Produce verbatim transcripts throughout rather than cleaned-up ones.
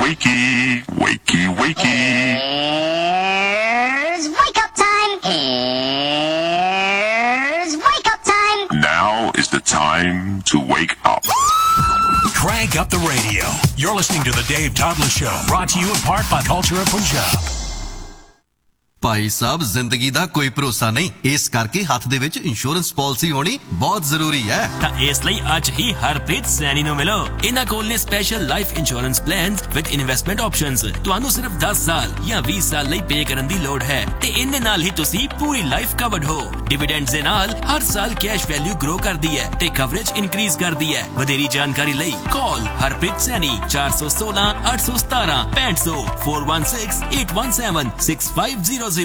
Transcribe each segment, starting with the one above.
wakey, wakey, wakey. Here's wake up time. Here's wake up time. Now is the time to wake up. Crank up the radio. You're listening to the Dave Toddler Show, brought to you in part by Culture of Punjab. Bhai Sahib ਜ਼ਿੰਦਗੀ ਦਾ ਕੋਈ ਭਰੋਸਾ ਨਹੀਂ ਇਸ ਕਰਕੇ ਹੱਥ ਦੇ ਵਿੱਚ insurance policy ਹੋਣੀ ਬਹੁਤ ਜ਼ਰੂਰੀ ਹੈ ਤਾਂ ਇਸ ਲਈ ਅੱਜ ਹੀ ਹਰਪ੍ਰੀਤ ਸੈਣੀ ਨੂੰ ਮਿਲੋ ਇਹਨਾਂ ਕੋਲ ਨੇ special life insurance plans with investment options ਤੁਹਾਨੂੰ ਸਿਰਫ ਦਸ ਸਾਲ ਜਾਂ ਵੀਹ ਸਾਲ ਲਈ ਪੇ ਕਰਨ ਦੀ ਲੋੜ ਹੈ ਤੇ ਇਹਦੇ ਨਾਲ ਹੀ ਤੁਸੀਂ ਪੂਰੀ ਲਾਈਫ ਕਵਰਡ ਹੋ ਡਿਵੀਡੈਂਡਸ ਦੇ ਨਾਲ ਹਰ ਸਾਲ ਕੈਸ਼ ਵੈਲਿਊ ਗਰੋ ਕਰਦੀ ਹੈ ਤੇ ਕਵਰੇਜ ਇਨਕਰੀਜ਼ ਕਰਦੀ ਹੈ ਵਧੇਰੀ ਜਾਣਕਾਰੀ ਲਈ ਕਾਲ ਹਰਪ੍ਰੀਤ ਸੈਣੀ ਚਾਰ ਸੌ ਸੋਲਾਂ ਅੱਠ ਸੌ ਸਤਾਰਾਂ ਪੈਂਹਠ ਸੌ four one six eight one seven six five zero zero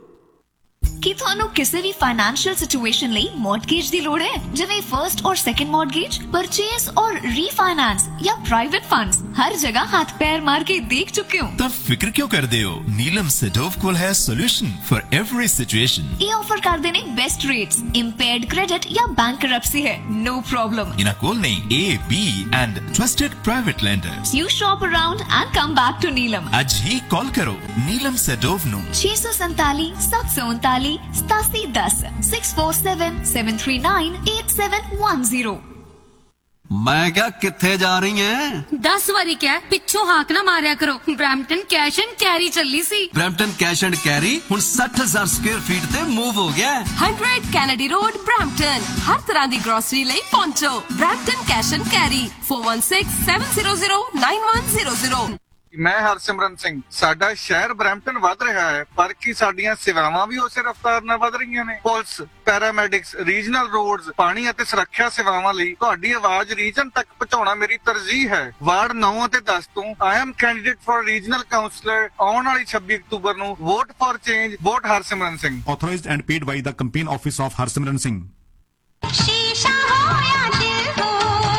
ਕੀ ਤੁਹਾਨੂੰ ਕਿਸੇ ਵੀ ਫਾਈਨੈਂਸ਼ੀਅਲ ਸਿਚੁਏਸ਼ਨ ਲਈ ਮੌਰਗੇਜ ਦੀ ਲੋੜ ਹੈ ਜਿਵੇਂ ਫਰਸਟ ਔਰ ਸੈਕੰਡ ਮੌਰਗੇਜ ਪਰਚੇਸ ਔਰ ਰੀਫਾਈਨਾਂਸ ਜਾਂ ਪ੍ਰਾਈਵੇਟ ਫੰਡਸ ਹਰ ਜਗ੍ਹਾ ਹੱਥ ਪੈਰ ਮਾਰ ਕੇ ਦੇਖ ਚੁੱਕੇ ਹੋ ਤਾਂ ਫਿਕਰ ਕਿਉਂ ਕਰਦੇ ਹੋ ਨੀਲਮ ਸੈਡੋਵ ਕੋਲ ਹੈ ਸੋਲੂਸ਼ਨ ਫॉर एवरी ਸਿਚੁਏਸ਼ਨ ਇਹ ਆਫਰ ਕਰਦੇ ਨੇ ਬੈਸਟ ਰੇਟਸ ਇੰਪੇਅਰਡ ਕ੍ਰੈਡਿਟ ਜਾਂ ਬੈਂਕਰਪਸੀ ਹੈ ਨੋ ਪ੍ਰੋਬਲਮ ਇਹਨਾਂ ਕੋਲ ਨੇ A, B and trusted private lenders You shop around and come back to Neelam ਅੱਜ ਹੀ ਕਾਲ ਕਰੋ ਨੀਲਮ ਸੈਡੋਵ ਨੂੰ ਛੇ ਸੌ ਸੰਤਾਲੀ ਸੱਤ ਸੌ ਉਨਤਾਲੀ ਸਤਾਸੀ ਦਸ six four seven seven three nine eight seven one zero ਮੈਂ ਕਿਹਾ ਕਿੱਥੇ ਜਾ ਰਹੀ ਐ ਦਸ ਵਾਰੀ ਕਿਹਾ ਪਿੱਛੋਂ ਹਾਕ ਨਾ ਮਾਰਿਆ ਕਰੋ ਬ੍ਰੈਂਪਟਨ ਕੈਸ਼ ਐਂਡ ਕੈਰੀ ਚੱਲੀ ਸੀ ਬ੍ਰੈਂਪਟਨ ਕੈਸ਼ ਐਂਡ ਕੈਰੀ ਹੁਣ sixty thousand ਸਕੁਅਰ ਫੀਟ ਤੇ ਮੂਵ ਹੋ ਗਿਆ hundred ਕੈਨੇਡੀ ਰੋਡ ਬ੍ਰੈਂਪਟਨ ਹਰ ਤਰ੍ਹਾਂ ਦੀ ਗਰੋਸਰੀ ਲਈ ਪਹੁੰਚੋ Brampton cash and carry four one six seven zero zero nine one zero zero ਮੈਂ ਹਰਸਿਮਰਨ ਸਿੰਘ ਸਾਡਾ ਸ਼ਹਿਰ ਬਰੈਂਪਟਨ ਵੱਧ ਰਿਹਾ ਹੈ ਪਰ ਕੀ ਸਾਡੀਆਂ ਸੇਵਾਵਾਂ ਵੀ ਉਸੇ ਰਫ਼ਤਾਰ ਨਾਲ ਵੱਧ ਰਹੀਆਂ ਨੇ ਪੁਲਿਸ ਪੈਰਾਮੈਡਿਕਸ ਰੀਜਨਲ ਰੋਡਸ ਪਾਣੀ ਅਤੇ ਸੁਰੱਖਿਆ ਸੇਵਾਵਾਂ ਲਈ ਤੁਹਾਡੀ ਆਵਾਜ਼ ਰੀਜਨ ਤੱਕ ਪਹੁੰਚਾਉਣਾ ਮੇਰੀ ਤਰਜੀਹ ਹੈ ਵਾਰਡ ਨੌ ਅਤੇ ਦਸ ਤੋਂ I am candidate for regional councillor ਆਉਣ ਵਾਲੀ ਛੱਬੀ ਅਕਤੂਬਰ ਨੂੰ vote for change vote Harsimran Singh authorized and paid by the campaign office of Harsimran Singh शीशा हो या दिल हो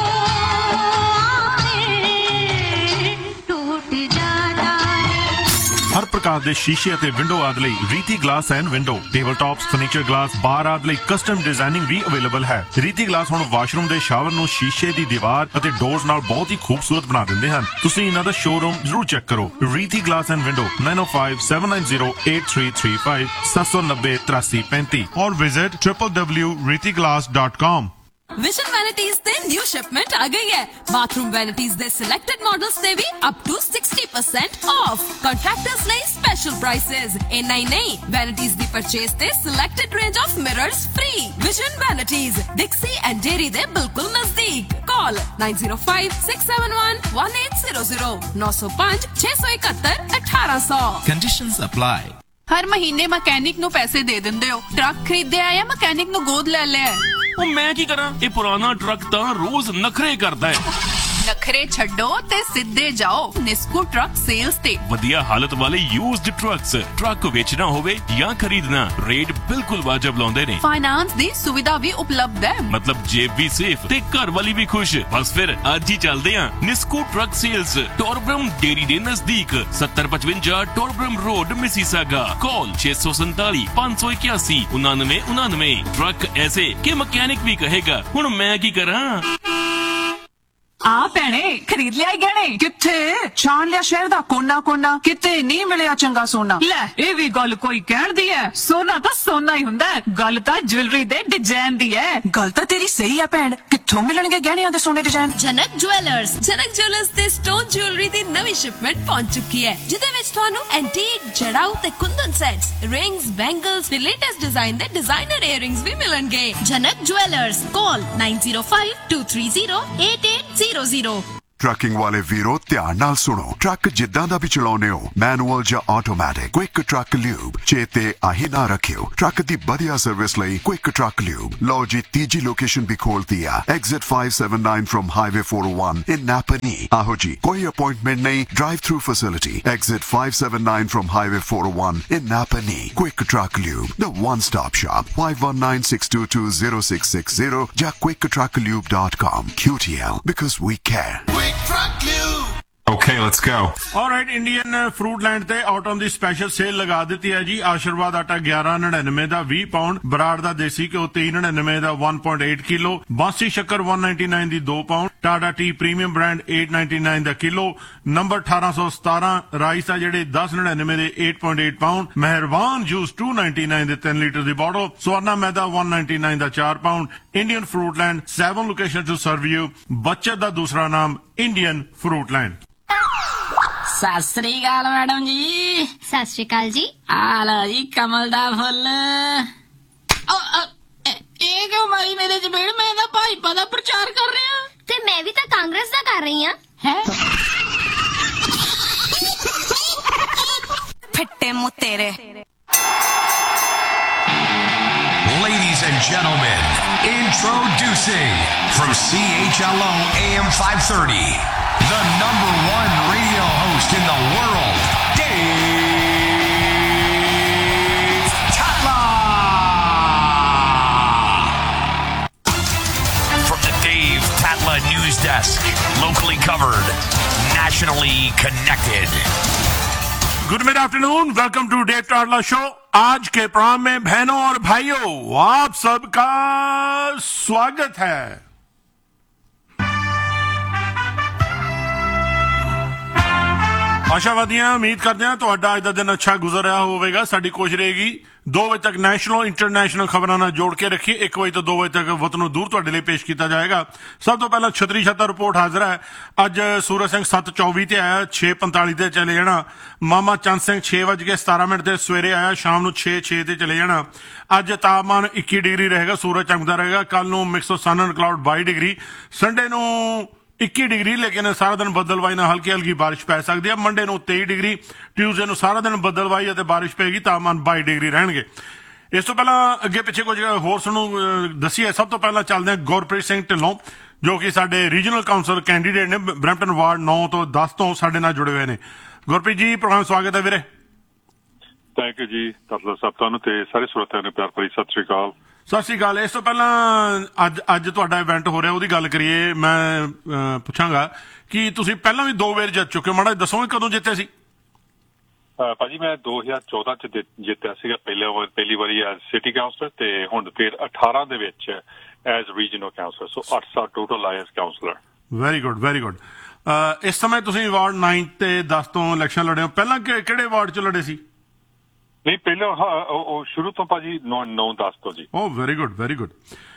टूट जाता है हर प्रकार के शीशे ਅਤੇ ਵਿੰਡੋ ਆਦਿ ਲਈ ਰੀਤੀ glass and window table tops furniture glass ਬਾਰ ਆਦਿ ਲਈ ਕਸਟਮ ਡਿਜ਼ਾਈਨਿੰਗ ਵੀ ਅਵੇਲੇਬਲ ਹੈ ਰੀਤੀ ਗਲਾਸ ਹੁਣ ਵਾਸ਼ਰੂਮ ਦੇ ਸ਼ਾਵਰ ਨੂੰ ਸ਼ੀਸ਼ੇ ਦੀ ਦੀਵਾਰ ਅਤੇ ਡੋਰਸ ਨਾਲ ਬਹੁਤ ਹੀ ਖੂਬਸੂਰਤ ਬਣਾ ਦਿੰਦੇ ਹਨ ਤੁਸੀਂ ਇਹਨਾਂ ਦਾ ਸ਼ੋਰੂਮ ਜ਼ਰੂਰ ਚੈੱਕ ਕਰੋ ਰੀਤੀ glass and window nine oh five seven nine zero eight three three five seven nine zero three three five five or visit w w w dot riti glass dot com ਵਿਸ਼ਨ ਵੈਨਿਟੀਜ਼ ਤੇ new shipment ਆ ਗਈ ਹੈ bathroom ਵੈਨਿਟੀਜ਼ ਦੇ selected models ਤੇ ਵੀ up to sixty percent of contractors ਲਈ special prices ਇੰਨਾ ਹੀ ਨਹੀਂ ਵੈਨਿਟੀਜ਼ ਦੀ purchase ਤੇ selected range of mirrors free Vishnu ਵੈਨਿਟੀਜ਼ ਡਿਕਸੀ and dairy ਦੇ ਬਿਲਕੁਲ ਨਜ਼ਦੀਕ ਕਾਲ nine zero five six seven one one eight zero zero nine oh five six one one eight eight zero zero conditions apply ਹਰ ਮਹੀਨੇ mechanic ਨੂੰ ਪੈਸੇ ਦੇ ਦਿੰਦੇ ਹੋ truck ਖਰੀਦਿਆ ਜਾਂ ਮਕੈਨਿਕ ਨੂੰ ਗੋਦ ਲੈ ਲਿਆ ਉਹ ਮੈਂ ਕੀ ਕਰਾਂ ਇਹ ਪੁਰਾਣਾ ਟਰੱਕ ਤਾਂ ਰੋਜ਼ ਨਖਰੇ ਕਰਦਾ ਹੈ ਨਖਰੇ ਛੱਡੋ ਤੇ ਸਿੱਧੇ ਜਾਓ ਨਿਸਕੂ ਟਰੱਕ ਸੇਲਸ ਤੇ ਵਧੀਆ ਹਾਲਤ ਵਾਲੇ ਯੂਜ਼ਡ ਟਰੱਕਸ ਟਰੱਕ ਵੇਚਣਾ ਹੋਵੇ ਜਾਂ ਖਰੀਦਣਾ ਰੇਟ ਬਿਲਕੁਲ ਵਾਜਬ ਲਾਉਂਦੇ ਨੇ ਫਾਈਨਾਂਸ ਦੀ ਸੁਵਿਧਾ ਵੀ ਉਪਲਬਧ ਹੈ ਮਤਲਬ ਜੇਬ ਵੀ ਸੇਫ ਤੇ ਘਰ ਵਾਲੀ ਵੀ ਖੁਸ਼ ਬਸ ਫਿਰ ਅੱਜ ਹੀ ਚੱਲਦੇ ਆਂ ਨਿਸਕੂ ਟਰੱਕ ਸੇਲਸ ਟੋਰਬਰਮ ਡੇਰੀ ਦੇ ਨਜ਼ਦੀਕ seventy fifty ਟੋਰਬਰਮ ਰੋਡ ਮਿਸੀਸਾਗਾ ਕਾਲ six seven seven five one one one nine nine nine truck ਐਸੇ ਕਿ ਮਕੈਨਿਕ ਵੀ ਕਹੇਗਾ ਹੁਣ ਮੈਂ ਕੀ ਕਰਾਂ ਆ ਭੈਣੇ ਖਰੀਦ ਲਿਆ ਗਹਿਣੇ ਕਿੱਥੇ ਛਾਣ ਲਿਆ ਸ਼ਹਿਰ ਦਾ ਕੋਨਾ ਕੋਨਾ ਕਿਤੇ ਨਹੀਂ ਮਿਲਿਆ ਚੰਗਾ ਸੋਨਾ ਲੈ ਇਹ ਵੀ ਗੱਲ ਕੋਈ ਕਹਿਣ ਦੀ ਹੈ ਸੋਨਾ ਤਾਂ ਸੋਨਾ ਹੀ ਹੁੰਦਾ ਗੱਲ ਤਾਂ ਜੁਐਲਰੀ ਦੇ ਡਿਜ਼ਾਈਨ ਦੀ ਹੈ ਗੱਲ ਤਾਂ ਤੇਰੀ ਸਹੀ ਹੈ ਭੈਣ ਕਿੱਥੋਂ ਮਿਲਣਗੇ ਗਹਿਣਿਆਂ ਦੇ ਸੋਨੇ ਡਿਜ਼ਾਈਨ ਜਨਕ ਜੁਐਲਰਸ ਜਨਕ ਜੁਐਲਰਸ ਤੇ ਸਟੋਨ ਜੁਐਲਰੀ ਦੀ ਨਵੀਂ ਸ਼ਿਪਮੈਂਟ ਪਹੁੰਚ ਚੁੱਕੀ ਹੈ ਜਿਹਦੇ ਵਿੱਚ ਤੁਹਾਨੂੰ ਐਂਟੀਕ ਜੜਾਊ ਤੇ ਕੁੰਦਨ ਸੈਟਸ ਰਿੰਗਸ ਬੈਂਗਲਸ ਤੇ ਲੇਟੈਸਟ ਡਿਜ਼ਾਈਨ ਦੇ ਡਿਜ਼ਾਈਨਰ ਇਅਰਿੰਗਸ ਵੀ ਮਿਲਣਗੇ ਜਨਕ ਜੁਐਲਰਸ ਕਾਲ nine zero five two three zero eight eight zero zero trucking ਵਾਲੇ ਵੀਰੋ ਧਿਆਨ ਨਾਲ ਸੁਣੋ ਟਰੱਕ ਜਿੱਦਾਂ ਦਾ ਵੀ ਚਲਾਉਨੇ ਹੋ ਮੈਨੂਅਲ ਜਾਂ ਆਟੋਮੈਟਿਕ ਕੁਇਕ ਟਰੱਕ ਲਿਊਬ ਚੇਤੇ ਆਹੀ ਨਾ ਰੱਖਿਓ ਟਰੱਕ ਦੀ ਵਧੀਆ ਸਰਵਿਸ ਲਈ ਕੁਇਕ ਟਰੱਕ ਲਿਊਬ ਲਓ ਜੀ ਤੀਜੀ ਲੋਕੇਸ਼ਨ ਵੀ ਖੋਲਤੀ ਆ exit five seven nine from highway four oh one in Napanee ਆਹੋ ਜੀ ਕੋਈ ਅਪਾਇੰਟਮੈਂਟ ਨਹੀਂ drive through facility exit five seven nine from highway four oh one in Napanee quick truck lube the one stop shop five one nine six two two zero six six zero ਜਾਂ quick truck lube dot com Q T L because we care Truck Lube Okay, let's go. Alright, Indian Fruit Land ਤੇ autumn ਦੀ special sale ਲਗਾ ਦਿੱਤੀ ਹੈ ਜੀ। ਆਸ਼ੀਰਵਾਦ ਆਟਾ ਗਿਆਰਾਂ ਨੜਿਨਵੇਂ ਦਾ ਵੀਹ ਪਾਉਂਡ, ਬਰਾੜ ਦਾ ਦੇਸੀ ਘਿਓ ਤੇਈ ਨੜਿਨਵੇਂ ਦਾ one point eight ਕਿਲੋ, ਬਾਂਸੀ ਸ਼ੱਕਰ one ninety-nine ਦੀ ਦੋ pound, Tata T premium brand eight ninety-nine ਦਾ ਕਿਲੋ, ਨੰਬਰ ਅਠਾਰਾਂ ਸੌ ਸਤਾਰਾਂ ਰਾਈਸ ਆ ਜਿਹੜੇ ਦਸ ਨੜਿਨਵੇਂ ਦੇ eight point eight pound, ਮਹਿਰਬਾਨ juice two ninety-nine ਦੇ ਤਿੰਨ ਲੀਟਰ ਦੀ ਬੋਟਲ, ਸਵਰਨਾ ਮੈਦਾ one ninety-nine ਦਾ ਚਾਰ pound. Indian fruit land, seven location to serve you. ਬੱਚਤ ਦਾ ਦੂਸਰਾ ਨਾਮ Indian fruit land. Sat Sri ਅਕਾਲ ਮੈਡਮ ਜੀ। ਸਤਿ ਸ਼੍ਰੀ ਅਕਾਲ ਜੀ। ਆ ਲਓ ਜੀ ਕਮਲ ਦਾ ਫੁੱਲ। ਇਹ ਕਿਉਂ ਮਾਰੀ ਮੇਰੇ ਚਪੇੜ? ਮੈਂ ਤਾਂ ਭਾਜਪਾ ਦਾ ਪ੍ਰਚਾਰ ਕਰ ਰਿਹਾ ਤੇ ਮੈਂ ਵੀ ਤਾਂ ਕਾਂਗਰਸ ਦਾ ਕਰ ਰਹੀ ਹਾਂ। ਹੈ ਫਿੱਟੇ ਮੂੰਹ ਤੇਰੇ। Ladies and gentlemen, introducing from C H L O A M five thirty, the number one radio host in the world, Dave Tatla. From the Dave Tatla News Desk, locally covered, nationally connected. Good mid afternoon, welcome to Dave टाटला show. आज के programme में बहनों और भाइयों आप सबका स्वागत है। ਆਸ਼ਾਵਾਦੀਆਂ ਉਮੀਦ ਕਰਦੇ ਹਾਂ ਤੁਹਾਡਾ ਅੱਜ ਦਾ ਦਿਨ ਅੱਛਾ ਗੁਜ਼ਰ ਰਿਹਾ ਹੋਵੇਗਾ। ਸਾਡੀ ਕੋਸ਼ਿਸ਼ ਰਹੇਗੀ ਦੋ ਵਜੇ ਤੱਕ ਨੈਸ਼ਨਲ ਇੰਟਰਨੈਸ਼ਨਲ ਖਬਰਾਂ ਨਾਲ ਜੋੜ ਕੇ ਰੱਖੀਏ। ਇੱਕ ਵਜੇ ਤੋਂ ਦੋ ਵਜੇ ਤੱਕ ਵਤਨੋਂ ਦੂਰ ਤੁਹਾਡੇ ਲਈ ਪੇਸ਼ ਕੀਤਾ ਜਾਏਗਾ। ਸਭ ਤੋਂ ਪਹਿਲਾਂ ਛਤਰੀ ਛੱਤਾ ਰਿਪੋਰਟ ਹਾਜ਼ਰ ਹੈ। ਅੱਜ ਸੂਰਜ ਸਿੰਘ ਸੱਤ ਚੌਵੀ ਤੇ ਆਇਆ, ਛੇ ਪੰਤਾਲੀ ਤੇ ਚਲੇ ਜਾਣਾ। ਮਾਮਾ ਚੰਦ ਸਿੰਘ ਛੇ ਵੱਜ ਕੇ ਸਤਾਰਾਂ ਮਿੰਟ ਤੇ ਸਵੇਰੇ ਆਇਆ, ਸ਼ਾਮ ਨੂੰ ਛੇ ਛੇ ਤੇ ਚਲੇ ਜਾਣਾ। ਅੱਜ ਤਾਪਮਾਨ ਇੱਕੀ ਡਿਗਰੀ ਰਹੇਗਾ, ਸੂਰਜ ਚਮਕਦਾ ਰਹੇਗਾ। ਕੱਲ ਨੂੰ mix of son and cloud by degree, Sunday ਨੂੰ ਇੱਕੀ ਡਿਗਰੀ, ਲੇਕਿਨ ਸਾਰਾ ਦਿਨ ਬੱਦਲਵਾਈ ਨਾਲ ਹਲਕੀ ਹਲਕੀ ਬਾਰਿਸ਼ ਪੈ ਸਕਦੀ ਹੈ। ਮੰਡੇ ਨੂੰ ਤੇਈ ਡਿਗਰੀ, ਟਿਊਜ਼ਡੇ ਨੂੰ ਸਾਰਾ ਦਿਨ ਬੱਦਲਵਾਈ ਅਤੇ ਬਾਰਿਸ਼ ਪਏਗੀ, ਤਾਪਮਾਨ ਬਾਈ ਡਿਗਰੀ ਰਹਿਣਗੇ। ਇਸ ਤੋਂ ਪਹਿਲਾਂ ਅੱਗੇ ਪਿੱਛੇ ਕੁਝ ਹੋਰ ਸਾਨੂੰ ਦੱਸੀਏ। ਸਭ ਤੋਂ ਪਹਿਲਾਂ ਚੱਲਦੇ ਹਾਂ ਗੁਰਪ੍ਰੀਤ ਸਿੰਘ ਢਿੱਲੋਂ, ਜੋ ਕਿ ਸਾਡੇ ਰੀਜਨਲ ਕਾਉਂਸਲ ਕੈਂਡੀਡੇਟ ਨੇ, ਬਰੈਂਪਟਨ ਵਾਰਡ ਨੌ ਤੋਂ ਦਸ ਤੋਂ ਸਾਡੇ ਨਾਲ ਜੁੜੇ ਹੋਏ ਨੇ। ਗੁਰਪ੍ਰੀਤ ਜੀ, ਪ੍ਰੋਗਰਾਮ ਸਵਾਗਤ ਹੈ ਵੀਰੇ। ਥੈਂਕ ਯੂ ਜੀ ਤਾਤਲਾ ਸਾਹਿਬ, ਤੁਹਾਨੂੰ ਤੇ ਸਾਰੇ ਸਰੋਤਿਆਂ ਨੂੰ ਪਿਆਰ ਭਰੀ ਸਤਿ ਸ਼੍ਰੀ ਅਕਾਲ। ਸਤਿ ਸ਼੍ਰੀ ਅਕਾਲ। ਇਸ ਤੋਂ ਪਹਿਲਾਂ ਅੱਜ ਅੱਜ ਤੁਹਾਡਾ ਇਵੈਂਟ ਹੋ ਰਿਹਾ, ਉਹਦੀ ਗੱਲ ਕਰੀਏ। ਮੈਂ ਪੁੱਛਾਂਗਾ ਕਿ ਤੁਸੀਂ ਪਹਿਲਾਂ ਵੀ ਦੋ ਵਾਰ ਜਿੱਤ ਚੁੱਕੇ ਹੋ, ਮਾੜਾ ਦੱਸੋਗੇ ਕਦੋਂ ਜਿੱਤੇ ਸੀ? ਭਾਜੀ ਮੈਂ ਦੋ ਹਜ਼ਾਰ ਚੌਦਾਂ ਚ ਜਿੱਤਿਆ ਸੀਗਾ ਪਹਿਲੀ ਵਾਰ ਪਹਿਲੀ ਵਾਰੀ ਐਜ਼ ਸਿਟੀ ਕਾਉਂਸਲਰ, ਤੇ ਹੁਣ ਫਿਰ ਅਠਾਰਾਂ ਦੇ ਵਿੱਚ ਐਜ਼ ਰੀਜਨਲ ਕਾਉਂਸਲਰ। ਸੋ ਅੱਠ ਸਾਲ ਟੋਟਲ ਆਇਆ as councillor. Very good very good. ਇਸ ਸਮੇਂ ਤੁਸੀਂ ਵਾਰਡ ਨਾਈਨ ਤੇ ਦਸ ਤੋਂ ਇਲੈਕਸ਼ਨ ਲੜੇ ਹੋ। ਪਹਿਲਾਂ ਕਿਹੜੇ ਵਾਰਡ ਚ ਲੜੇ ਸੀ? ਨਹੀਂ, ਪਹਿਲਾਂ ਉਹ ਸ਼ੁਰੂ ਤੋਂ ਭਾਜੀ ਨੌ ਦਸ ਤੋਂ ਜੀ। ਓ ਵੈਰੀ ਗੁੱਡ ਵੈਰੀ ਗੁੱਡ।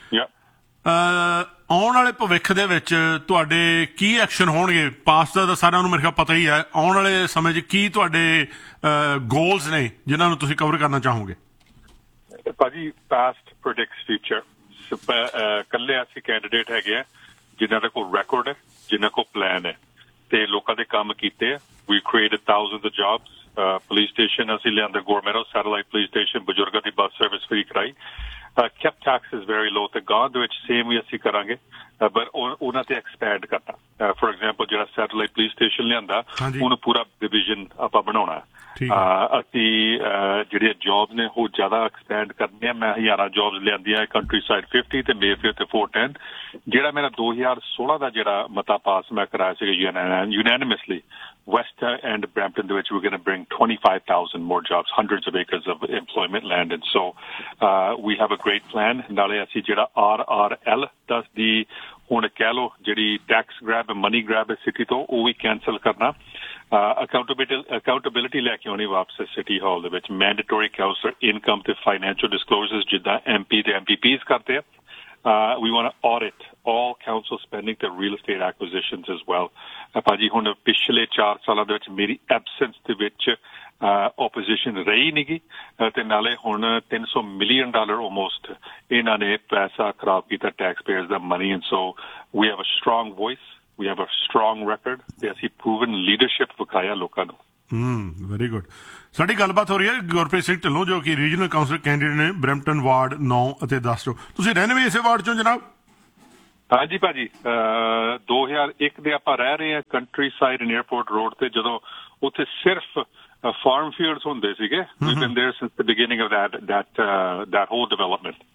ਆਉਣ ਵਾਲੇ ਭਵਿੱਖ ਦੇ ਵਿੱਚ ਤੁਹਾਡੇ ਕੀ ਐਕਸ਼ਨ ਹੋਣਗੇ? ਪਾਸਟ ਦਾ ਤਾਂ ਸਾਰਿਆਂ ਨੂੰ ਮੇਰੇ ਖਿਆਲ ਪਤਾ ਹੀ ਹੈ। ਆਉਣ ਵਾਲੇ ਸਮੇਂ 'ਚ ਕੀ ਤੁਹਾਡੇ ਗੋਲਸ ਨੇ ਜਿਨ੍ਹਾਂ ਨੂੰ ਤੁਸੀਂ ਕਵਰ ਕਰਨਾ ਚਾਹੋਗੇ? ਭਾਜੀ ਪਾਸਟ ਪ੍ਰੈਡਿਕਟਸ ਫਿਊਚਰ। ਇਕੱਲੇ ਅਸੀਂ ਕੈਂਡੀਡੇਟ ਹੈਗੇ ਆ ਜਿਨ੍ਹਾਂ ਦਾ ਕੋਈ ਰੈਕੋਰਡ ਹੈ, ਜਿਨ੍ਹਾਂ ਕੋਲ ਪਲਾਨ ਹੈ ਤੇ ਲੋਕਾਂ ਦੇ ਕੰਮ ਕੀਤੇ ਆ। ਵੀ created thousands of jobs. Police station ਅਸੀਂ ਲਿਆਂਦਾ, ਗੌਰਮੈਂਟ ਸੈਟੇਲਾਈਟ ਪੁਲਿਸ ਸਟੇਸ਼ਨ, ਬਜ਼ੁਰਗਾਂ ਦੀ ਬੱਸ ਸਰਵਿਸ ਫ੍ਰੀ ਕਰਾਈ। ਕੈਪ ਟੈਕਸ ਇਜ਼ ਵੈਰੀ ਲੋ, ਤੇ ਗਾਂ ਦੇ ਵਿੱਚ ਸੇਮ ਵੀ ਅਸੀਂ ਕਰਾਂਗੇ, ਪਰ ਉਹਨਾਂ ਤੇ ਐਕਸਪੈਂਡ ਕਰਨਾ। ਫੋਰ ਐਗਜ਼ਾਮਪਲ ਜਿਹੜਾ ਸੈਟੇਲਾਈਟ ਪੁਲਿਸ ਸਟੇਸ਼ਨ ਲਿਆਂਦਾ, ਉਹਨੂੰ ਪੂਰਾ ਡਿਵੀਜ਼ਨ ਆਪਾਂ ਬਣਾਉਣਾ। ਅਸੀਂ ਜਿਹੜੀਆਂ ਜੌਬ ਨੇ ਉਹ ਜ਼ਿਆਦਾ ਐਕਸਪੈਂਡ ਕਰਨੇ ਆ। ਮੈਂ ਹਜ਼ਾਰਾਂ ਜੌਬਸ ਲਿਆਂਦੀਆਂ ਕੰਟਰੀ ਸਾਈਡ ਫਿਫਟੀ ਤੇ ਮੇਫੇਅਰ ਤੇ four ten। ਜਿਹੜਾ ਮੇਰਾ ਦੋ ਹਜ਼ਾਰ ਸੋਲਾਂ ਦਾ ਜਿਹੜਾ ਮਤਾ ਪਾਸ ਮੈਂ ਕਰਾਇਆ ਸੀਗਾ unanimously, West End Brampton, which we're going to bring twenty-five thousand more jobs, hundreds of acres of employment land. And so uh, we have a great plan. Naale assi jehda R R L das di hun keh lo jehdi tax grab money grab city to oh vi cancel karna. uh, accountability accountability le ke auni wapas city hall de vich mandatory council income te financial disclosures jidda M P te M P Ps karte hai. Uh, we want to audit all council spending to real estate acquisitions as well. ਭਾਜੀ ਹੁਣ ਪਿਛਲੇ ਚਾਰ ਸਾਲਾਂ ਦੇ ਵਿੱਚ ਮੇਰੀ absence ਦੇ ਵਿੱਚ ਆਪੋਜੀਸ਼ਨ ਰਹੀ ਨਹੀਂ ਗੀ, ਤੇ ਨਾਲੇ ਹੁਣ ਤਿੰਨ ਸੌ ਮਿਲੀਅਨ ਡਾਲਰ ਆਲਮੋਸਟ ਇਹਨਾਂ ਨੇ ਪੈਸਾ ਖਰਾਬ ਕੀਤਾ, tax pairs the money. And so we have a strong voice, we have a strong record, ਤੇ ਅਸੀਂ ਪ੍ਰੂਵਨ ਲੀਡਰਸ਼ਿਪ ਵਿਖਾਇਆ ਲੋਕਾਂ ਨੂੰ। ਹਮ ਵੈਰੀ ਗੁੱਡ। ਸਾਡੀ ਗੱਲਬਾਤ ਹੋ ਰਹੀ ਹੈ ਗੁਰਪ੍ਰੀਤ ਸਿੰਘ ਢਿੱਲੋਂ, ਜੋ ਕਿ ਰੀਜਨਲ ਕਾਉਂਸਲ ਕੈਂਡੀਡੇਟ ਨੇ ਬਰੈਂਪਟਨ ਵਾਰਡ ਨੌ ਅਤੇ ਦਸ ਚੋਂ। ਤੁਸੀਂ ਰਹਿੰਦੇ ਵੀ ਇਸੇ ਵਾਰਡ ਚੋਂ ਜਨਾਬ? ਹਾਂਜੀ ਭਾਜੀ, ਦੋ ਹਜ਼ਾਰ ਇੱਕ ਦੇ ਆਪਾਂ ਰਹਿ ਰਹੇ ਹਾਂ ਕੰਟਰੀ ਸਾਈਡ ਏਅਰਪੋਰਟ ਰੋਡ ਤੇ, ਜਦੋਂ ਉੱਥੇ ਸਿਰਫ ਫਾਰਮ ਫੀਲਡਸ ਹੁੰਦੇ ਸੀਗੇ। We've been there since the beginning of that that uh, that whole development.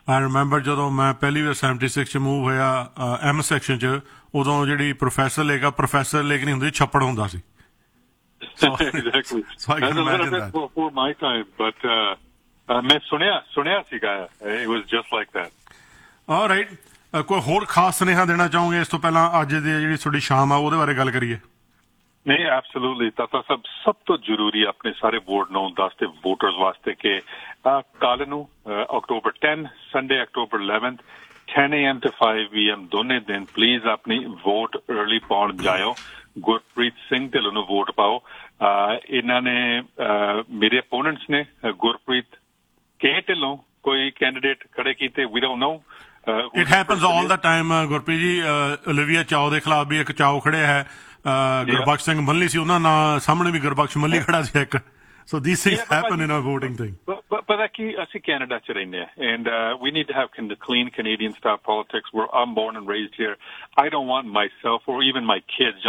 I remember ਜਦੋਂ ਮੈਂ ਪਹਿਲੀ ਵਾਰ ਸੈਵਨਟੀ ਸਿਕਸ 'ਚ ਮੂਵ ਹੋਇਆ ਐਮ ਸੈਕਸ਼ਨ 'ਚ, ਉਦੋਂ ਜਿਹੜੀ ਪ੍ਰੋਫੈਸਰ ਲੇਕ ਆ ਪ੍ਰੋਫੈਸਰ ਲੇਕ ਨਹੀਂ ਹੁੰਦੀ, ਛੱਪੜ ਹੁੰਦਾ ਸੀ. So, exactly. So I can That's a little imagine bit that. before my time, but uh, uh, मैं सुनिया सुनिया सीगा. It was just like that. All right. Uh, ਕੋਈ ਹੋਰ ਖਾਸ ਸੁਨੇਹਾ ਦੇਣਾ ਚਾਹੋਗੇ ਇਸ ਤੋਂ ਪਹਿਲਾਂ ਅੱਜ ਦੀ ਜਿਹੜੀ ਤੁਹਾਡੀ ਸ਼ਾਮ ਆ ਉਹਦੇ ਬਾਰੇ ਗੱਲ ਕਰੀਏ? नहीं, एब्सोल्युटली ताता सब सब तो जरूरी अपने सारे वोट नौ दस ते वोटर्स वास्ते के कल नू अक्टूबर ten Sunday October eleventh ten A M to five p m दोनों दिन प्लीज अपनी वोट अर्ली पाउन जाओ. गुरप्रीत सिंह ढिल्लों नू वोट पाओ. इन्होंने मेरे अपोनेंट्स ने गुरप्रीत के ढिल्लों कोई कैंडिडेट खड़े किए, we don't know. It happens all the time Gurpreet ji. Olivia चाओ के खिलाफ भी एक चाओ खड़े है, गुरबख्श सिंह मल्ली सी उन्होंने ना सामने भी गुरबख्श मल्ली खड़ा सी एक. So these things yeah, happen in our voting thing. But but, but that key, I see Canada today, and uh, we need to have con- clean Canadian style politics. Where I'm born and raised here, I don't want myself or even my kids,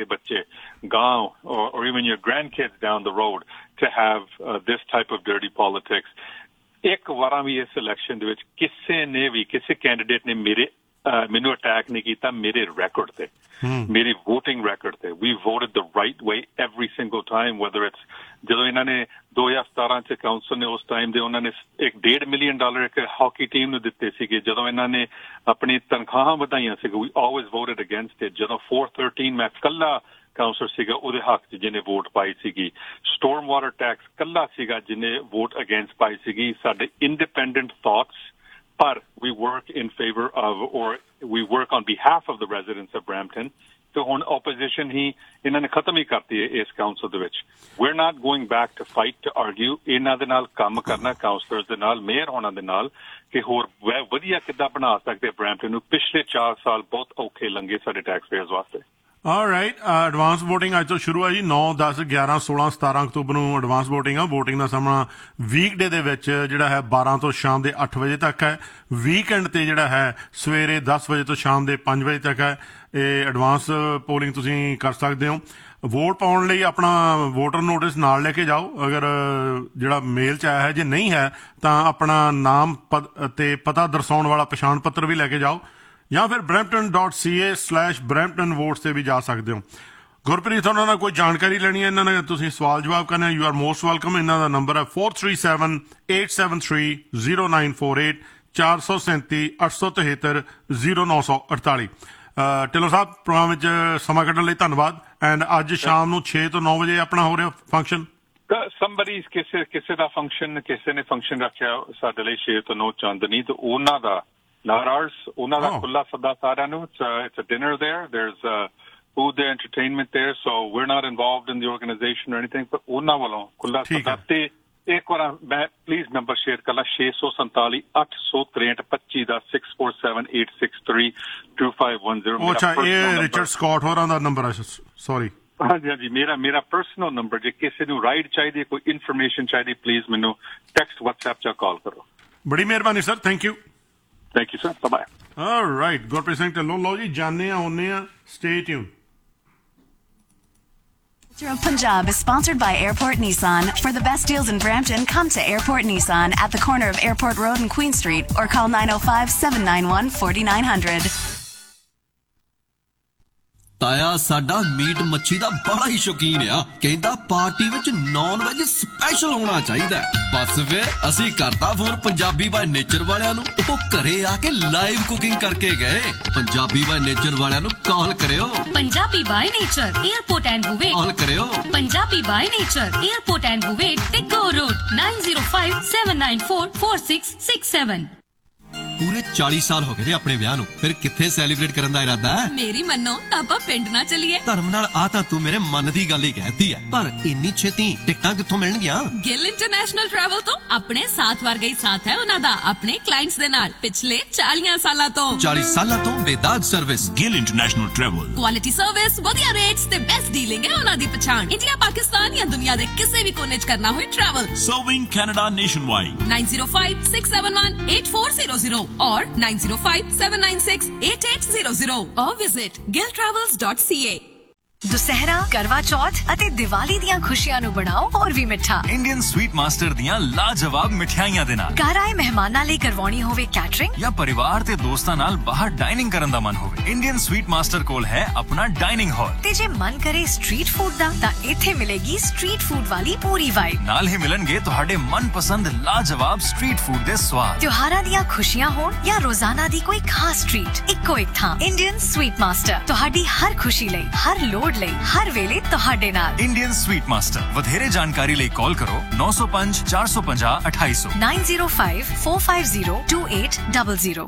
or, or even your grandkids down the road to have uh, this type of dirty politics. एक वारा भी इस election ਦੇ ਵਿੱਚ ਕਿਸੇ ਨੇ ਵੀ ਕਿਸੇ candidate ਨੇ ਮੇਰੇ ਮੈਨੂੰ ਅਟੈਕ ਨਹੀਂ ਕੀਤਾ ਮੇਰੇ ਰੈਕੋਰਡ ਤੇ, ਮੇਰੀ ਵੋਟਿੰਗ ਰੈਕੋਰਡ ਤੇ. ਵੀ ਵੋਟਡ ਦ right way every single time, weather it's ਜਦੋਂ ਇਹਨਾਂ ਨੇ ਦੋ ਹਜ਼ਾਰ ਸਤਾਰਾਂ ਚ ਕਾਉਂਸਲ ਨੇ ਉਸ ਟਾਈਮ ਦੇ ਉਹਨਾਂ ਨੇ ਇੱਕ ਡੇਢ ਮਿਲੀਅਨ ਡਾਲਰ ਇੱਕ ਹਾਕੀ ਟੀਮ ਨੂੰ ਦਿੱਤੇ ਸੀਗੇ, ਜਦੋਂ ਇਹਨਾਂ ਨੇ ਆਪਣੀ ਤਨਖਾਹਾਂ ਵਧਾਈਆਂ ਸੀਗੇ, ਵੀ ਆਲਵੇਜ਼ ਵੋਟਡ ਅਗੇਂਸਟ ਇਟ. ਜਦੋਂ four thirteen ਮੈਂ ਕੱਲਾ ਕਾਉਂਸਲਰ ਸੀਗਾ ਉਹਦੇ ਹੱਕ ਚ ਜਿਹਨੇ ਵੋਟ ਪਾਈ ਸੀਗੀ. ਸਟੋਰਮ ਵਾਟਰ ਟੈਕਸ ਕੱਲਾ ਸੀਗਾ ਜਿਹਨੇ ਵੋਟ ਅਗੇਂਸਟ ਪਾਈ ਸੀਗੀ. ਸਾਡੇ ਇੰਡੀਪੈਂਡੈਂਟ ਥਾਟਸ, ਪਰ we work in favor of, or we work on behalf of the residents of Brampton. ਤੇ ਹੁਣ opposition ਹੀ ਇਹਨਾਂ ਨੇ ਖਤਮ ਹੀ ਕਰਤੀ ਹੈ ਇਸ ਕਾਉਂਸਲ ਦੇ ਵਿੱਚ. we're not going back to fight to argue. ਇਹਨਾਂ ਦੇ ਨਾਲ ਕੰਮ ਕਰਨਾ, ਕਾਉਂਸਲਰਸ ਦੇ ਨਾਲ, ਮੇਅਰ ਹੋਣਾ ਦੇ ਨਾਲ, ਕਿ ਹੋਰ ਵਧੀਆ ਕਿੱਦਾਂ ਬਣਾ ਸਕਦੇ ਬ੍ਰੈਂਪਟਨ ਨੂੰ. ਪਿਛਲੇ ਚਾਰ ਸਾਲ ਬਹੁਤ ਔਖੇ ਲੰਘੇ ਸਾਡੇ ਟੈਕਸ ਪੇਅਰਸ ਵਾਸਤੇ. All right, ਐਡਵਾਂਸ ਵੋਟਿੰਗ ਅੱਜ ਤੋਂ ਸ਼ੁਰੂ ਹੈ ਜੀ. ਨੌ ਦਸ ਗਿਆਰਾਂ ਸੋਲਾਂ ਸਤਾਰਾਂ ਅਕਤੂਬਰ ਨੂੰ ਐਡਵਾਂਸ ਵੋਟਿੰਗ ਆ. ਵੋਟਿੰਗ ਦਾ ਸਮਾਂ ਵੀਕਡੇ ਦੇ ਵਿੱਚ ਜਿਹੜਾ ਹੈ ਬਾਰਾਂ ਤੋਂ ਸ਼ਾਮ ਦੇ ਅੱਠ ਵਜੇ ਤੱਕ ਹੈ. ਵੀਕਐਂਡ ਤੇ ਜਿਹੜਾ ਹੈ ਸਵੇਰੇ ਦਸ ਵਜੇ ਤੋਂ ਸ਼ਾਮ ਦੇ ਪੰਜ ਵਜੇ ਤੱਕ ਹੈ. ਇਹ ਐਡਵਾਂਸ ਪੋਲਿੰਗ ਤੁਸੀਂ ਕਰ ਸਕਦੇ ਹੋ. ਵੋਟ ਪਾਉਣ ਲਈ ਆਪਣਾ ਵੋਟਰ ਨੋਟਿਸ ਨਾਲ ਲੈ ਕੇ ਜਾਓ, ਅਗਰ ਜਿਹੜਾ ਮੇਲ 'ਚ ਆਇਆ ਹੈ. ਜੇ ਨਹੀਂ ਹੈ ਤਾਂ ਆਪਣਾ ਨਾਮ ਤੇ ਪਤਾ ਦਰਸਾਉਣ ਵਾਲਾ ਪਛਾਣ ਪੱਤਰ ਵੀ ਲੈ ਕੇ ਜਾਓ, ਜਾਂ ਫਿਰ ਬਰੈਂਪਟਨ ਡਾਟ ਸੀ ਏ ਸਲੈਸ਼ ਬਰੈਂਪਟਨ ਵੋਟਸ ਤੇ ਵੀ ਜਾ ਸਕਦੇ ਹੋ. ਗੁਰਪ੍ਰੀਤ, ਉਹਨਾਂ ਨਾਲ ਕੋਈ ਜਾਣਕਾਰੀ ਲੈਣੀ ਹੈ, ਇਹਨਾਂ ਨੇ ਤੁਸੀਂ ਸਵਾਲ ਜਵਾਬ ਕਰਨਾ, ਯੂ ਆਰ ਮੋਸਟ ਵੈਲਕਮ. ਇਹਨਾਂ ਦਾ ਨੰਬਰ ਹੈ four three seven eight seven three zero nine four eight ਚਾਰ ਸੌ ਸੈਂਤੀ ਅੱਠ ਸੌ ਤਿਹੱਤਰ ਜ਼ੀਰੋ ਨੌ ਸੌ ਅੜਤਾਲੀ. ਢਿੱਲੋਂ ਸਾਹਿਬ, ਪ੍ਰੋਗਰਾਮ ਵਿੱਚ ਸਮਾਂ ਕੱਢਣ ਲਈ ਧੰਨਵਾਦ. ਐਂਡ ਅੱਜ ਸ਼ਾਮ ਨੂੰ ਛੇ ਤੋਂ ਨੌ ਵਜੇ ਆਪਣਾ ਹੋ ਰਿਹਾ ਫੰਕਸ਼ਨ. somebody ਕਿਸੇ ਕਿਸੇ ਦਾ ਫੰਕਸ਼ਨ, ਕਿਸੇ ਨੇ ਫੰਕਸ਼ਨ ਰੱਖਿਆ ਸਾਡੇ ਲਈ ਛੇ ਤੋਂ ਨੌ ਚਾਂਦਨੀ, ਤੇ ਉਹਨਾਂ ਦਾ not ours. Una da kulla sada saranu. It's a, it's a dinner there. There's uh, food there, entertainment there. So we're not involved in the organization or anything. But una walo kulla sada te ek wara main please number share kala six four seven eight eight three three two five six four seven eight six three two five one zero. Oh, acha ye Richard Scott horan da number hai. Sorry. ਹਾਂਜੀ ਹਾਂਜੀ, ਮੇਰਾ ਮੇਰਾ personal number, ਜੇ ਕਿਸੇ ਨੂੰ ride ਚਾਹੀਦੀ, ਕੋਈ information ਚਾਹੀਦੀ, ਪਲੀਜ਼ ਮੈਨੂੰ ਟੈਕਸਟ WhatsApp ਜਾਂ ਕਾਲ ਕਰੋ. ਬੜੀ ਮਿਹਰਬਾਨੀ sir, thank you. Thank you, sir. Bye-bye. All right. Gurpreet Singh Dhillon, ਲਓ ਜੀ ਜਾਣੇ ਆ ਆਉਂਦੇ ਆ. Stay tuned. Culture of Punjab is sponsored by Airport Nissan. For the best deals in Brampton, come to Airport Nissan at the corner of Airport Road and Queen Street, or call nine oh five seven nine one four nine zero zero. ਤਾਇਆ ਸਾਡਾ meat ਮੱਛੀ ਦਾ ਬੜਾ ਹੀ ਸ਼ੌਕੀਨ ਆ. ਕਹਿੰਦਾ party ਵਿੱਚ non veg special ਹੋਣਾ ਚਾਹੀਦਾ. ਬਸ ਫਿਰ ਅਸੀਂ ਕਰਤਾ ਫੋਨ ਪੰਜਾਬੀ ਬਾਈ ਨੇਚਰ ਵਾਲਿਆਂ ਨੂੰ. ਉਹ ਘਰੇ ਆ ਕੇ ਲਾਈਵ ਕੁਕਿੰਗ ਕਰਕੇ ਗਏ. ਪੰਜਾਬੀ ਬਾਈ ਨੇਚਰ ਵਾਲਿਆਂ ਨੂੰ ਕਾਲ ਕਰਿਓ. Punjabi by nature, airport and ਬੂਵੇਟ. ਕਾਲ ਕਰਿਓ. Punjabi by nature, airport and ਬੂਵੇਟ ਤੇ ਗੋ road nine oh five seven nine four four six six seven. ਪੂਰੇ ਚਾਲੀ ਸਾਲ ਹੋ ਗਏ ਨੇ ਆਪਣੇ ਵਿਆਹ ਨੂੰ, ਫਿਰ ਕਿੱਥੇ ਸੈਲੀਬ੍ਰੇਟ ਕਰਨ ਦਾ ਇਰਾਦਾ ਹੈ? ਮੇਰੀ ਮੰਨੋ ਤਾਂ ਆਪਾਂ ਪਿੰਡ ਨਾ ਚੱਲੀਏ? ਧਰਮ ਨਾਲ ਆ ਤਾਂ ਤੂੰ ਮੇਰੇ ਮਨ ਦੀ ਗੱਲ ਹੀ ਕਹਿਤੀ ਹੈ, ਪਰ ਇੰਨੀ ਛੇਤੀ ਟਿਕਟਾਂ ਕਿੱਥੋਂ ਮਿਲਣਗੀਆਂ? ਗਿੱਲ ਇੰਟਰਨੈਸ਼ਨਲ ਟਰੈਵਲ ਤੋਂ। ਆਪਣੇ ਸਾਥ ਵਰਗਾ ਹੀ ਸਾਥ ਹੈ ਉਹਨਾਂ ਦਾ ਆਪਣੇ ਕਲਾਇੰਟਸ ਦੇ ਨਾਲ ਪਿਛਲੇ ਚਾਲੀਆਂ ਸਾਲਾਂ ਤੋਂ। ਚਾਲੀ ਸਾਲਾਂ ਤੋਂ ਬੇਦਾਗ service. Gill international travel. Quality service, ਵਧੀਆ ਰੇਟਸ ਤੇ ਬੈਸਟ ਡੀਲਿੰਗ ਹੈ ਉਹਨਾਂ ਦੀ ਪਛਾਣ। ਇੰਡੀਆ, ਪਾਕਿਸਤਾਨ ਜਾਂ ਦੁਨੀਆ ਦੇ ਕਿਸੇ ਵੀ ਕੋਨੇ 'ਚ ਕਰਨਾ ਹੋਏ travel. Serving Canada nationwide. nine oh five six seven one eight four zero zero or nine oh five seven nine six eight eight zero zero or visit gill travels dot c a. Dussehra, ਕਰਵਾ ਚੌਥ ਅਤੇ ਦੀਵਾਲੀ ਦੀਆਂ ਖੁਸ਼ੀਆਂ ਨੂੰ ਬਣਾਓ ਹੋਰ ਵੀ ਮਿੱਠਾ Indian sweet master ਦੀਆਂ ਲਾਜਵਾਬ ਮਿਠਾਈਆਂ ਦੇ ਨਾਲ। ਘਰ ਆਏ ਮਹਿਮਾਨਾਂ ਲਈ ਕਰਵਾਉਣੀ ਹੋਵੇ ਕੈਟਰਿੰਗ ਜਾਂ ਪਰਿਵਾਰ ਤੇ ਦੋਸਤਾਂ ਨਾਲ ਬਾਹਰ ਡਾਈਨਿੰਗ ਕਰਨ ਦਾ ਮਨ ਹੋਵੇ, ਇੰਡੀਅਨ ਸਵੀਟ ਮਾਸਟਰ ਕੋਲ ਹੈ ਆਪਣਾ ਡਾਈਨਿੰਗ ਹਾਲ। ਤੇ ਜੇ ਮਨ ਕਰੇ ਸਟਰੀਟ ਫੂਡ ਦਾ ਤਾਂ ਇੱਥੇ ਮਿਲੇਗੀ ਸਟਰੀਟ ਫੂਡ ਵਾਲੀ ਪੂਰੀ ਵਾਈਬ। ਨਾਲ ਹੀ ਮਿਲਣਗੇ ਤੁਹਾਡੇ ਮਨਪਸੰਦ ਲਾਜਵਾਬ ਸਟਰੀਟ ਫੂਡ ਦੇ ਸਵਾਦ। ਤਿਉਹਾਰਾਂ ਦੀਆਂ ਖੁਸ਼ੀਆਂ ਹੋਣ ਜਾਂ ਰੋਜ਼ਾਨਾ ਦੀ ਕੋਈ ਖਾਸ ਟ੍ਰੀਟ, ਇੱਕੋ ਇੱਕ ਥਾਂ ਇੰਡੀਅਨ ਸਵੀਟ ਮਾਸਟਰ। ਤੁਹਾਡੀ ਹਰ ਖੁਸ਼ੀ ਲਈ, ਹਰ ਲੋੜ ਲਈ, ਹਰ ਵੇਲੇ ਤੁਹਾਡੇ ਨਾਲ। Indian sweet master. ਵਧੇਰੇ ਜਾਣਕਾਰੀ ਲਈ ਕਾਲ ਕਰੋ ਨੌ ਸੌ ਪੰਜ ਚਾਰ ਸੌ ਪੰਜਾਹ ਅਠਾਈ ਸੌ nine zero five four five zero two eight zero zero।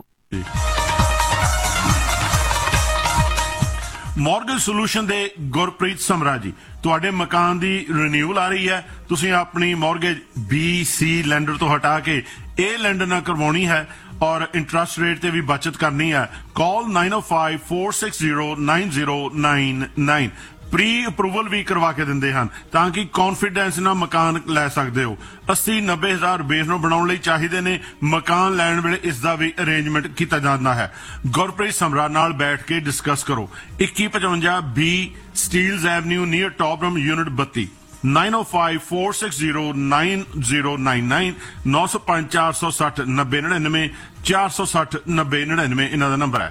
Mortgage solution ਦੇ ਗੁਰਪ੍ਰੀਤ ਸਮਰਾ ਜੀ, ਤੁਹਾਡੇ ਮਕਾਨ ਦੀ ਰੀਨਿਊਅਲ ਆ ਰਹੀ ਹੈ, ਤੁਸੀਂ ਆਪਣੀ ਮਾਰਗੇਜ ਬੀ ਸੀ ਲੈਂਡਰ ਤੋਂ ਹਟਾ ਕੇ ਇਹ ਲੈਂਡਰ ਨਾਲ ਕਰਵਾਉਣੀ ਹੈ ਔਰ ਇੰਟਰਸਟ ਰੇਟ ਤੇ ਵੀ ਬਚਤ ਕਰਨੀ ਹੈ। ਕਾਲ nine oh five four six zero nine zero nine nine। Pre approval ਵੀ ਕਰਵਾ ਕੇ ਦਿੰਦੇ ਹਨ ਤਾਂ ਕਿ ਕੌਨਫੀਡੈਂਸ ਨਾਲ ਮਕਾਨ ਲੈ ਸਕਦੇ ਹੋ। ਅੱਸੀ ਨੱਬੇ ਹਜ਼ਾਰ ਬੇਸ ਨੂੰ ਬਣਾਉਣ ਲਈ ਚਾਹੀਦੇ ਨੇ। ਮਕਾਨ ਲੈਣ ਵੇਲੇ ਇਸ ਦਾ ਵੀ ਅਰੇਂਜਮੈਂਟ ਕੀਤਾ ਜਾਂਦਾ ਹੈ। ਗੁਰਪ੍ਰੀਤ ਸਮਰਾ ਨਾਲ ਬੈਠ ਕੇ ਡਿਸਕਸ ਕਰੋ। ਇੱਕੀ ਪਚਵੰਜਾ ਬੀ ਸਟੀਲਜ਼ ਐਵਨਿਊ ਨੀਅਰ ਟੌਪਰਮ ਯੂਨਿਟ ਬੱਤੀ nine oh five four six zero nine zero nine nine ਨੌ ਸੌ ਪੰਜ ਚਾਰ ਸੌ ਸੱਠ ਨੱਬੇ ਨੜਿਨਵੇਂ ਚਾਰ ਸੌ ਸੱਠ ਨੱਬੇ ਨੜਿਨਵੇਂ ਇਹਨਾਂ ਦਾ ਨੰਬਰ ਹੈ।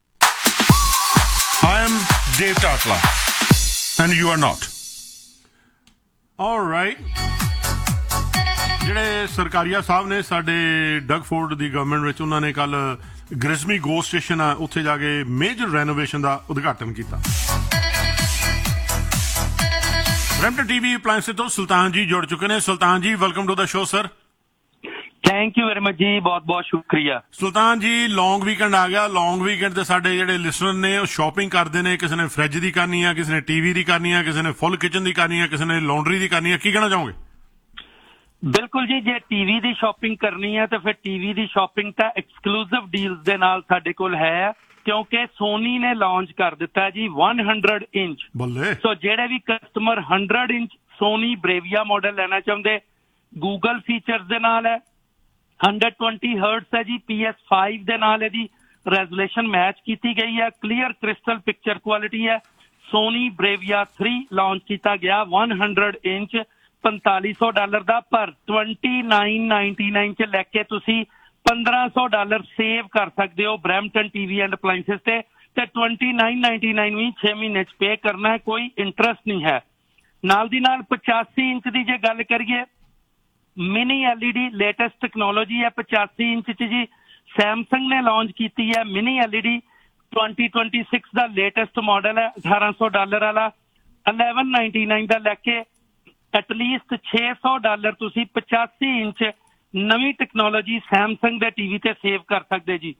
I am Dave Tatla and you are not. All right. ਜਿਹੜੇ ਸਰਕਾਰੀਆ ਸਾਹਿਬ ਨੇ ਸਾਡੇ ਡਗਫੋਰਡ ਦੀ ਗਵਰਨਮੈਂਟ ਵਿੱਚ, ਉਹਨਾਂ ਨੇ ਕੱਲ ਗ੍ਰਿਸਮੀ ਗੋ ਸਟੇਸ਼ਨ ਆ ਉੱਥੇ ਜਾ ਕੇ ਮੇਜਰ ਰੈਨੋਵੇਸ਼ਨ ਦਾ ਉਦਘਾਟਨ ਕੀਤਾ। ਬਰੈਂਪਟਨ ਟੀਵੀ ਅਪਲਾਇੰਸ ਤੋਂ ਸੁਲਤਾਨ ਜੀ ਜੁੜ ਚੁੱਕੇ ਨੇ। ਸੁਲਤਾਨ ਜੀ, welcome to the show sir. Thank you very much ਜੀ, ਬਹੁਤ ਬਹੁਤ ਸ਼ੁਕਰੀਆ। ਸੁਲਤਾਨ ਜੀ, ਲੌਂਗ ਵੀਕਐਂਡ ਆ ਗਿਆ। ਲੌਂਗ ਵੀਕਐਂਡ ਤੇ ਸਾਡੇ ਜਿਹੜੇ ਲਿਸਨਰ ਨੇ ਉਹ ਸ਼ਾਪਿੰਗ ਕਰਦੇ ਨੇ। ਕਿਸੇ ਨੇ ਫ੍ਰਿਜ ਦੀ ਕਰਨੀ ਆ, ਕਿਸੇ ਨੇ ਟੀਵੀ ਦੀ ਕਰਨੀ ਆ, ਕਿਸੇ ਨੇ ਫੁੱਲ ਕਿਚਨ ਦੀ ਕਰਨੀ ਆ, ਕਿਸੇ ਨੇ ਲਾਂਡਰੀ ਦੀ ਕਰਨੀ ਆ। ਕੀ ਕਹਿਣਾ ਚਾਹੋਗੇ? ਬਿਲਕੁਲ ਜੀ, ਜੇ ਟੀਵੀ ਦੀ ਸ਼ਾਪਿੰਗ ਕਰਨੀ ਹੈ ਤਾਂ ਫਿਰ ਟੀਵੀ ਦੀ ਸ਼ਾਪਿੰਗ ਤਾਂ ਐਕਸਕਲੂਸਿਵ ਡੀਲਸ ਦੇ ਨਾਲ ਸਾਡੇ ਕੋਲ ਹੈ, ਕਿਉਂਕਿ ਸੋਨੀ ਨੇ ਲਾਂਚ ਕਰ ਦਿੱਤਾ ਜੀ one hundred ਇੰਚ। ਬੱਲੇ। ਸੋ ਜਿਹੜੇ ਵੀ customer one hundred inch Soni ਬ੍ਰੇਵੀਆ model ਲੈਣਾ ਚਾਹੁੰਦੇ, ਗੂਗਲ ਫੀਚਰਸ ਦੇ ਨਾਲ ਹੈ, one twenty ਹਰਟਜ਼ ਹੈ ਜੀ, ਪੀ ਐਸ five ਦੇ ਨਾਲ ਇਹਦੀ ਰੈਜ਼ੋਲੂਸ਼ਨ ਮੈਚ ਕੀਤੀ ਗਈ ਹੈ, ਕਲੀਅਰ ਕ੍ਰਿਸਟਲ ਪਿਕਚਰ ਕੁਆਲਿਟੀ ਹੈ। ਸੋਨੀ ਬ੍ਰੇਵੀਆ three ਲਾਂਚ ਕੀਤਾ ਗਿਆ one hundred ਇੰਚ ਪੰਤਾਲੀ ਸੌ ਡਾਲਰ ਦਾ, ਪਰ twenty-nine ninety-nine ਚ ਲੈ ਕੇ ਤੁਸੀਂ ਪੰਦਰਾਂ ਸੌ ਡਾਲਰ ਸੇਵ ਕਰ ਸਕਦੇ ਹੋ ਬਰੈਂਪਟਨ ਟੀਵੀ ਐਂਡ ਅਪਲਾਇੰਸਿਸ ਤੇ। ਤੇ twenty-nine ninety-nine ਵੀ ਛੇ ਮਹੀਨੇ ਚ ਪੇ ਕਰਨਾ ਹੈ, ਕੋਈ ਇੰਟਰਸਟ ਨਹੀਂ ਹੈ। ਨਾਲ ਦੀ ਨਾਲ ਪਚਾਸੀ ਇੰਚ ਦੀ ਜੇ ਗੱਲ ਕਰੀਏ, ਮਿਨੀ ਐਲਈਡੀ ਲੇਟੈਸਟ ਟੈਕਨੋਲੋਜੀ ਹੈ ਪਚਾਸੀ ਇੰਚ ਚ ਜੀ। ਸੈਮਸੰਗ ਨੇ ਲਾਂਚ ਕੀਤੀ ਹੈ ਮਿਨੀ ਐਲਈਡੀ twenty twenty-six ਦਾ ਲੇਟੈਸਟ ਮਾਡਲ ਹੈ, ਅਠਾਰਾਂ ਸੌ ਡਾਲਰ ਵਾਲਾ। eleven ninety-nine ਦਾ ਲੈ ਕੇ ਐਟਲੀਸਟ ਛੇ ਸੌ ਡਾਲਰ ਤੁਸੀਂ ਪਚਾਸੀ ਇੰਚ ਨਵੀਂ ਟੈਕਨੋਲੋਜੀ ਸੈਮਸੰਗ ਦੇ ਟੀਵੀ ਤੇ ਸੇਵ ਕਰ ਸਕਦੇ ਜੀ।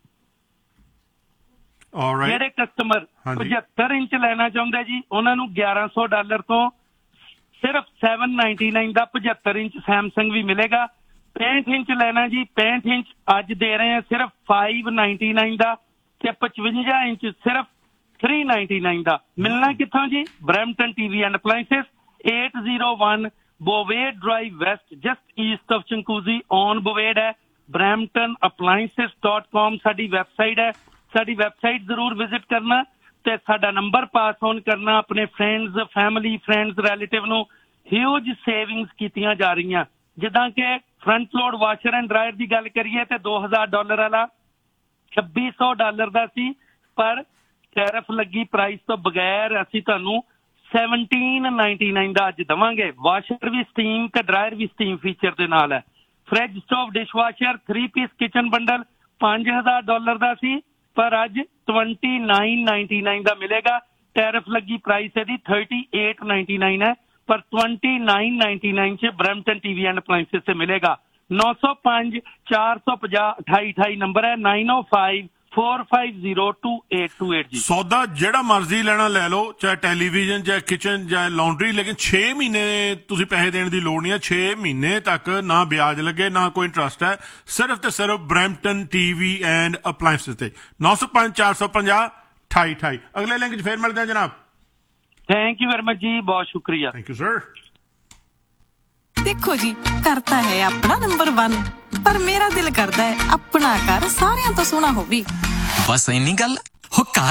ਜਿਹੜੇ ਕਸਟਮਰ ਪਝੱਤਰ ਇੰਚ ਲੈਣਾ ਚਾਹੁੰਦੇ ਜੀ, ਉਹਨਾਂ ਨੂੰ ਗਿਆਰਾਂ ਸੌ ਡਾਲਰ ਤੋਂ ਸਿਰਫ seven ninety-nine ਦਾ ਪਝੱਤਰ ਇੰਚ ਸੈਮਸੰਗ ਵੀ ਮਿਲੇਗਾ। ਪੈਂਹਠ ਇੰਚ ਲੈਣਾ ਜੀ, ਪੈਂਹਠ ਇੰਚ ਅੱਜ ਦੇ ਰਹੇ ਆ ਸਿਰਫ five ninety-nine ਦਾ, ਤੇ ਪਚਵੰਜਾ ਇੰਚ ਸਿਰਫ three ninety-nine ਦਾ। ਮਿਲਣਾ ਕਿੱਥੋਂ ਜੀ? Brampton TV and appliances, eight oh one Bovade Drive West, just east of Chinguacousy on Bovade ਹੈ। brampton appliances dot com ਸਾਡੀ ਵੈਬਸਾਈਟ ਹੈ। ਸਾਡੀ ਵੈਬਸਾਈਟ ਜ਼ਰੂਰ ਵਿਜ਼ਿਟ ਕਰਨਾ ਤੇ ਸਾਡਾ ਨੰਬਰ ਪਾਸ ਔਨ ਕਰਨਾ। ਆਪਣੇ ਫਰੈਂਡਸ, ਫੈਮਿਲੀ, ਫਰੈਂਡਸ, ਰਿਲੇਟਿਵ ਨੂੰ ਹਿਊਜ ਸੇਵਿੰਗਸ ਕੀਤੀਆਂ ਜਾ ਰਹੀਆਂ। ਜਿੱਦਾਂ ਕਿ front load washer and dryer ਦੀ ਗੱਲ ਕਰੀਏ ਤੇ ਦੋ ਹਜ਼ਾਰ ਡਾਲਰ ਵਾਲਾ ਛੱਬੀ ਸੌ ਡਾਲਰ ਦਾ ਸੀ, ਪਰ ਟੈਰਿਫ ਲੱਗੀ ਪ੍ਰਾਈਸ ਤੋਂ ਬਗੈਰ ਅਸੀਂ ਤੁਹਾਨੂੰ seventeen ninety-nine ਦਾ ਅੱਜ ਦਵਾਂਗੇ। ਵਾਸ਼ਰ ਵੀ ਸਟੀਮ ਤੇ ਡਰਾਇਰ ਵੀ ਸਟੀਮ ਫੀਚਰ ਦੇ ਨਾਲ ਹੈ। Fridge, stove, dish washer, three piece kitchen bundle ਪੰਜ ਹਜ਼ਾਰ ਡਾਲਰ ਦਾ ਸੀ, ਪਰ ਅੱਜ twenty-nine ninety-nine ਦਾ ਮਿਲੇਗਾ। ਟੈਰਿਫ ਲੱਗੀ ਪ੍ਰਾਈਸ ਇਹਦੀ thirty-eight ninety-nine ਹੈ, ਪਰ twenty-nine ninety-nine ਚ ਬਰੈਂਪਟਨ ਟੀਵੀ ਐਂਡ ਅਪਲਾਇੰਸਿਸ ਤੇ ਮਿਲੇਗਾ। ਨੌ ਸੌ ਪੰਜ ਚਾਰ ਸੌ ਪੰਜਾਹ ਅਠਾਈ ਅਠਾਈ ਨੰਬਰ ਹੈ, nine oh five four five zero two eight two eight ਜੀ। ਸੌਦਾ ਜਿਹੜਾ ਮਰਜ਼ੀ ਲੈਣਾ ਲੈ ਲਓ, ਚਾਹੇ ਟੈਲੀਵਿਜ਼ਨ, ਚਾਹੇ ਕਿਚਨ, ਚਾਹੇ ਲਾਂਡਰੀ, ਲੇਕਿਨ ਛੇ ਮਹੀਨੇ ਤੁਸੀਂ ਪੈਸੇ ਦੇਣ ਦੀ ਲੋੜ ਨਹੀਂ ਹੈ। ਛੇ ਮਹੀਨੇ ਤੱਕ ਨਾ ਵਿਆਜ ਲੱਗੇ, ਨਾ ਕੋਈ ਇੰਟਰਸਟ ਹੈ, ਸਿਰਫ ਤੇ ਸਿਰਫ ਬਰੈਂਪਟਨ ਟੀਵੀ ਐਂਡ ਅਪਲਾਇੰਸਿਸ ਤੇ। ਨੌ ਸੌ ਪੰਜ ਚਾਰ ਸੌ ਪੰਜਾਹ ਅਠਾਈ ਅਠਾਈ। ਅਗਲੇ ਲਿੰਕ 'ਚ ਫੇਰ ਮਿਲਦੇ ਹਾਂ ਜਨਾਬ। ਥੈਂਕ ਯੂ ਵੈਰੀ ਮਚ ਜੀ, ਬਹੁਤ ਸ਼ੁਕਰੀਆ। Thank you sir. ਦੇਖੋ ਜੀ, ਕਰਤਾ ਹੈ ਆਪਣਾ ਨੰਬਰ one, ਪਰ ਮੇਰਾ ਦਿਲ ਕਰਦਾ ਹੈ ਆਪਣਾ ਘਰ ਸਾਰਿਆਂ ਤੋਂ ਸੋਹਣਾ ਹੋਵੇ। ਬਸ ਇੰਨੀ ਗੱਲ ਹੋ। ਘਰ